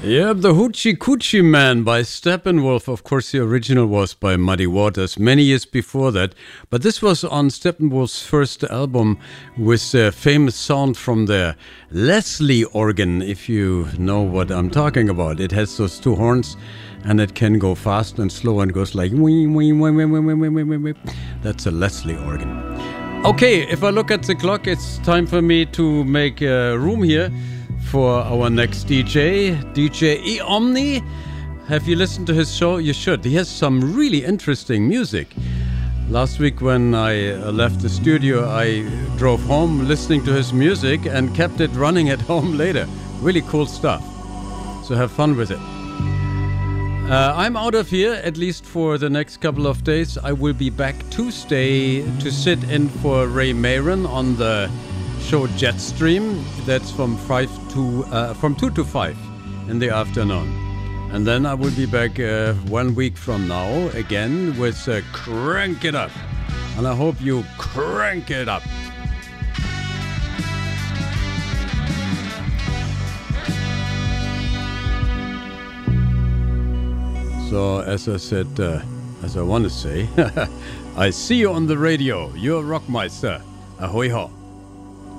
Yeah, the Hoochie Coochie Man by Steppenwolf. Of course, the original was by Muddy Waters many years before that. But this was on Steppenwolf's first album with the famous sound from the Leslie organ, if you know what I'm talking about. It has those two horns and it can go fast and slow and goes like wee, wee, wee, wee, wee, wee, wee, wee, wee. That's a Leslie organ. Okay, if I look at the clock, it's time for me to make room here for our next DJ E Omni. Have you listened to his show? You should. He has some really interesting music. Last week when I left the studio, I drove home listening to his music and kept it running at home later. Really cool stuff. So have fun with it. I'm out of here, at least for the next couple of days. I will be back Tuesday to sit in for Ray Maron on the show Jetstream. That's from 2 to 5 in the afternoon. And then I will be back 1 week from now again with Crank It Up. And I hope you crank it up. So as I said, as I want to say, I see you on the radio. You're Rockmeister. Ahoy ho.